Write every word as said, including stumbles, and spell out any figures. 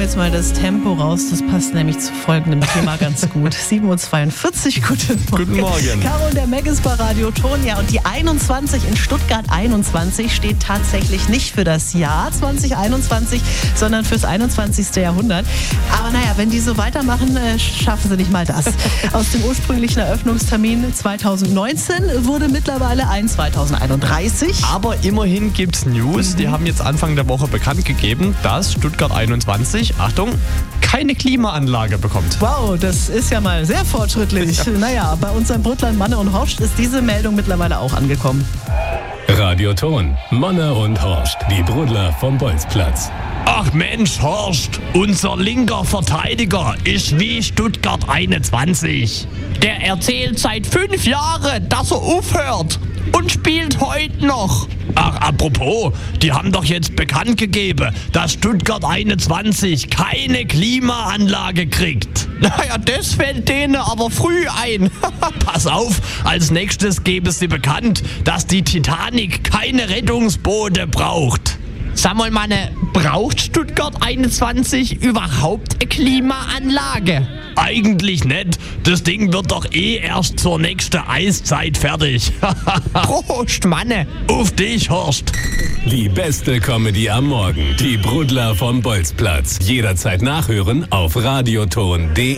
jetzt mal das Tempo raus. Das passt nämlich zu folgendem Thema ganz gut. sieben Uhr zweiundvierzig, guten Morgen. Guten Morgen. Caro und der Meg ist bei Radio Ton. Ja, und die einundzwanzig in Stuttgart einundzwanzig steht tatsächlich nicht für das Jahr zwanzig einundzwanzig, sondern fürs einundzwanzigste Jahrhundert. Aber naja, wenn die so weitermachen, äh, schaffen sie nicht mal das. Aus dem ursprünglichen Eröffnungstermin zweitausendneunzehn wurde mittlerweile ein zweitausendeinunddreißig. Aber immerhin gibt's News. Die haben jetzt Anfang der Woche bekannt gegeben, dass Stuttgart einundzwanzig, Achtung, keine Klimaanlage bekommt. Wow, das ist ja mal sehr fortschrittlich. Ja. Naja, bei uns in Brüttland, Manne und Horst ist diese Meldung mittlerweile auch angekommen. Radio Ton, Manne und Horst, die Brudler vom Bolzplatz. Ach Mensch, Horst, unser linker Verteidiger ist wie Stuttgart einundzwanzig. Der erzählt seit fünf Jahren, dass er aufhört und spielt heute noch. Ach, apropos, die haben doch jetzt bekannt gegeben, dass Stuttgart einundzwanzig keine Klimaanlage kriegt. Naja, das fällt denen aber früh ein. Pass auf, als nächstes gebe sie bekannt, dass die Titanic keine Rettungsboote braucht. Sag mal, Manne, braucht Stuttgart einundzwanzig überhaupt eine Klimaanlage? Eigentlich nicht. Das Ding wird doch eh erst zur nächsten Eiszeit fertig. Prost, Manne. Auf dich, Horst. Die beste Comedy am Morgen. Die Brudler vom Bolzplatz. Jederzeit nachhören auf radioton punkt de.